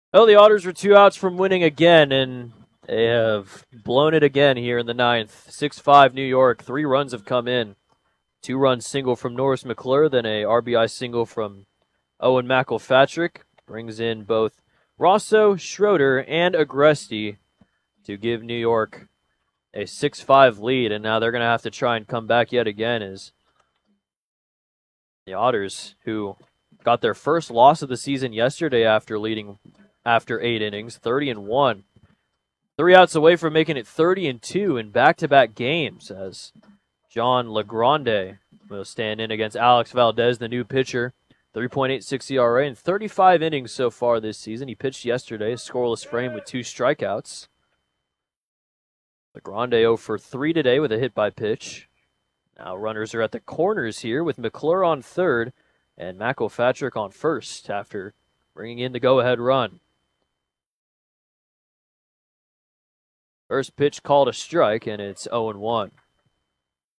Well, the Otters are 2 outs from winning again, and they have blown it again here in the ninth. 6-5 New York. 3 runs have come in. 2-run single from Norris McClure, then a RBI single from Owen McElpatrick. Brings in both Rosso, Schroeder, and Agresti to give New York a 6-5 lead, and now they're going to have to try and come back yet again as the Otters, who got their first loss of the season yesterday after leading after 8 innings, 30-1. 3 outs away from making it 30-2 in back-to-back games as John Legrande will stand in against Alex Valdez, the new pitcher. 3.86 ERA in 35 innings so far this season. He pitched yesterday, a scoreless frame with 2 strikeouts. Legrande 0 for 3 today with a hit by pitch. Now runners are at the corners here with McClure on third and McElpatrick on first after bringing in the go-ahead run. First pitch called a strike, and it's 0-1.